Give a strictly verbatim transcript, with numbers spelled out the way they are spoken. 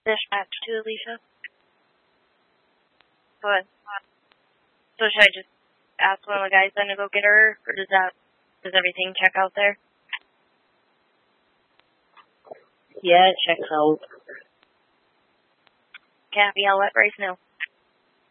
dispatch to Alicia. But, so should I just ask one of the guys then to go get her, or does that, does everything check out there? Yeah, it checks out. Kathy, I'll let Bryce know.